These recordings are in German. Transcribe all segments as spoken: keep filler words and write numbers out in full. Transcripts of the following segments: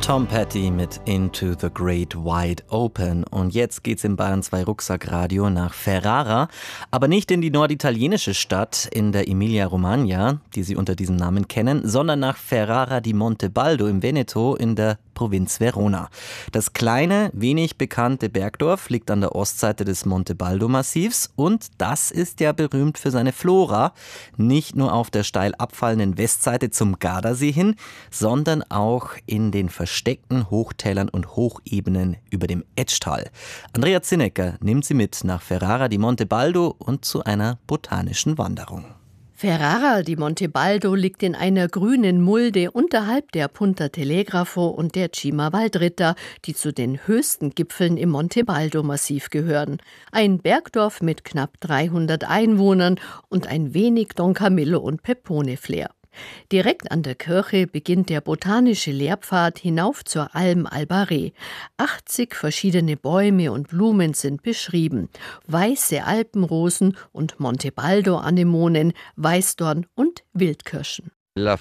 Tom Petty mit Into the Great Wide Open. Und jetzt geht's im Bayern zwei Rucksackradio nach Ferrara, aber nicht in die norditalienische Stadt in der Emilia-Romagna, die Sie unter diesem Namen kennen, sondern nach Ferrara di Montebaldo im Veneto in der Provinz Verona. Das kleine, wenig bekannte Bergdorf liegt an der Ostseite des Montebaldo-Massivs und das ist ja berühmt für seine Flora. Nicht nur auf der steil abfallenden Westseite zum Gardasee hin, sondern auch in den versteckten Hochtälern und Hochebenen über dem Etschtal. Andrea Zinnecker nimmt Sie mit nach Ferrara di Montebaldo und zu einer botanischen Wanderung. Ferrara di Montebaldo liegt in einer grünen Mulde unterhalb der Punta Telegrafo und der Cima Valdrita, die zu den höchsten Gipfeln im Montebaldo-Massiv gehören. Ein Bergdorf mit knapp dreihundert Einwohnern und ein wenig Don Camillo und Pepone-Flair. Direkt an der Kirche beginnt der botanische Lehrpfad hinauf zur Alm Albaré. achtzig verschiedene Bäume und Blumen sind beschrieben. Weiße Alpenrosen und Montebaldo-Anemonen, Weißdorn und Wildkirschen.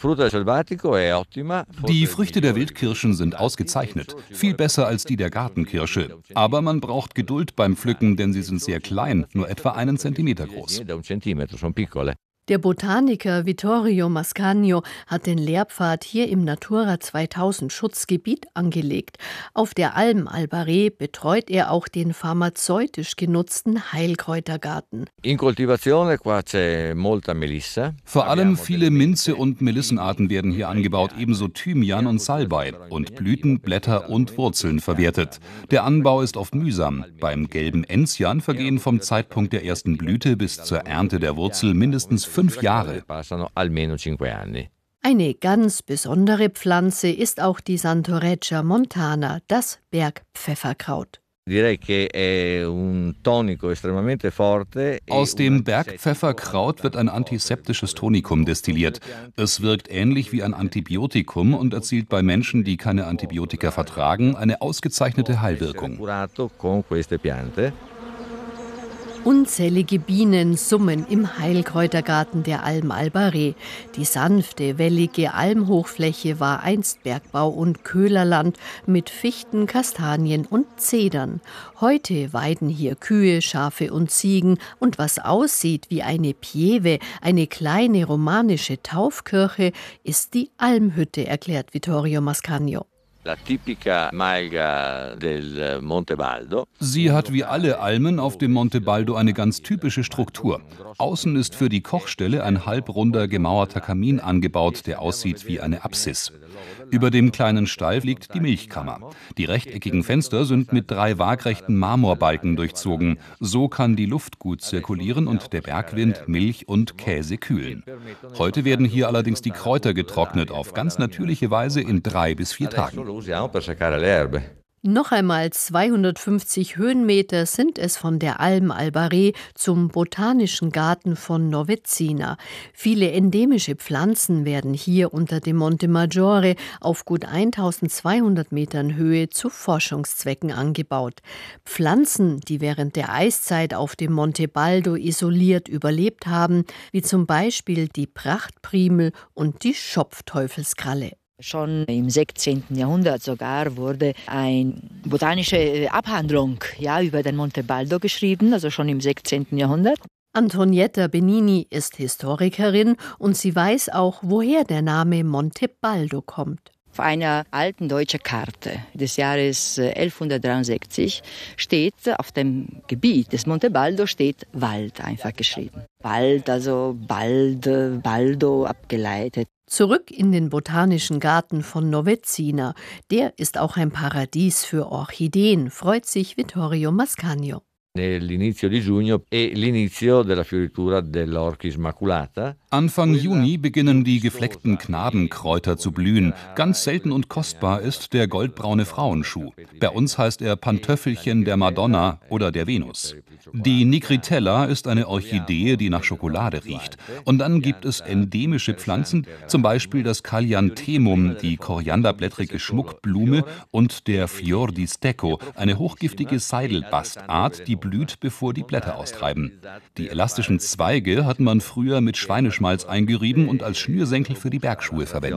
Die Früchte der Wildkirschen sind ausgezeichnet, viel besser als die der Gartenkirsche. Aber man braucht Geduld beim Pflücken, denn sie sind sehr klein, nur etwa einen Zentimeter groß. Der Botaniker Vittorio Mascagno hat den Lehrpfad hier im Natura zweitausend Schutzgebiet angelegt. Auf der Alm Albaré betreut er auch den pharmazeutisch genutzten Heilkräutergarten. Vor allem viele Minze- und Melissenarten werden hier angebaut, ebenso Thymian und Salbei und Blüten, Blätter und Wurzeln verwertet. Der Anbau ist oft mühsam. Beim gelben Enzian vergehen vom Zeitpunkt der ersten Blüte bis zur Ernte der Wurzel mindestens fünf Jahre. Eine ganz besondere Pflanze ist auch die Santoreggia montana, das Bergpfefferkraut. Aus dem Bergpfefferkraut wird ein antiseptisches Tonikum destilliert. Es wirkt ähnlich wie ein Antibiotikum und erzielt bei Menschen, die keine Antibiotika vertragen, eine ausgezeichnete Heilwirkung. Unzählige Bienen summen im Heilkräutergarten der Alm Albaré. Die sanfte, wellige Almhochfläche war einst Bergbau- und Köhlerland mit Fichten, Kastanien und Zedern. Heute weiden hier Kühe, Schafe und Ziegen und was aussieht wie eine Pieve, eine kleine romanische Taufkirche, ist die Almhütte, erklärt Vittorio Mascagno. Sie hat wie alle Almen auf dem Montebaldo eine ganz typische Struktur. Außen ist für die Kochstelle ein halbrunder gemauerter Kamin angebaut, der aussieht wie eine Apsis. Über dem kleinen Stall liegt die Milchkammer. Die rechteckigen Fenster sind mit drei waagrechten Marmorbalken durchzogen. So kann die Luft gut zirkulieren und der Bergwind Milch und Käse kühlen. Heute werden hier allerdings die Kräuter getrocknet, auf ganz natürliche Weise in drei bis vier Tagen. Noch einmal zweihundertfünfzig Höhenmeter sind es von der Alm Albaré zum Botanischen Garten von Novezina. Viele endemische Pflanzen werden hier unter dem Monte Maggiore auf gut eintausendzweihundert Metern Höhe zu Forschungszwecken angebaut. Pflanzen, die während der Eiszeit auf dem Montebaldo isoliert überlebt haben, wie zum Beispiel die Prachtprimel und die Schopfteufelskralle. Schon im sechzehnten Jahrhundert sogar wurde eine botanische Abhandlung ja, über den Montebaldo geschrieben, also schon im sechzehnten Jahrhundert. Antonietta Benini ist Historikerin und sie weiß auch, woher der Name Montebaldo kommt. Auf einer alten deutschen Karte des Jahres elfhundertdreiundsechzig steht, auf dem Gebiet des Montebaldo steht Wald einfach geschrieben. Wald, also Bald, Baldo abgeleitet. Zurück in den Botanischen Garten von Novezina. Der ist auch ein Paradies für Orchideen, freut sich Vittorio Mascagno. Anfang Juni beginnen die gefleckten Knabenkräuter zu blühen. Ganz selten und kostbar ist der goldbraune Frauenschuh. Bei uns heißt er Pantöffelchen der Madonna oder der Venus. Die Nigritella ist eine Orchidee, die nach Schokolade riecht. Und dann gibt es endemische Pflanzen, zum Beispiel das Callianthemum, die korianderblättrige Schmuckblume, und der Fior di Stecco, eine hochgiftige Seidelbastart, die blüht, bevor die Blätter austreiben. Die elastischen Zweige hat man früher mit Schweineschmalz eingerieben und als Schnürsenkel für die Bergschuhe verwendet.